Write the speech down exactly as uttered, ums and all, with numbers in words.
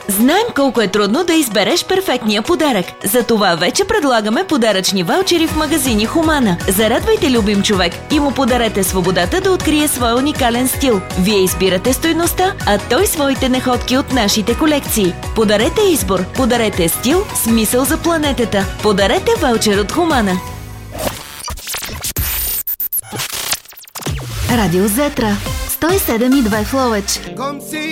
Знаем колко е трудно да избереш перфектния подарък. Затова вече предлагаме подаръчни ваучери в магазини Хумана. Зарадвайте любим човек и му подарете свободата да открие своя уникален стил. Вие избирате стойността, а той своите находки от нашите колекции. Подарете избор, подарете стил, смисъл за планетата. Подарете ваучер от Хумана. Радио Зетра сто и седем и две в Ловеч.